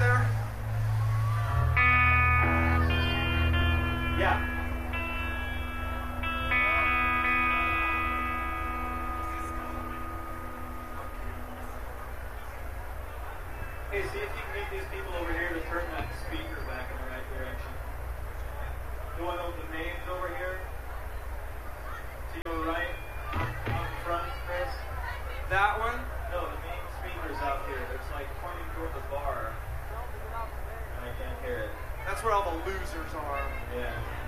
there? Yeah. Hey, see if you can get these people over here to turn that speaker back in the right direction. The one with the names over here. To your right, out in front, Chris. That one? No, the main speaker's out here. It's like pointing toward the bar. And I can't hear it. That's where all the losers are. Yeah.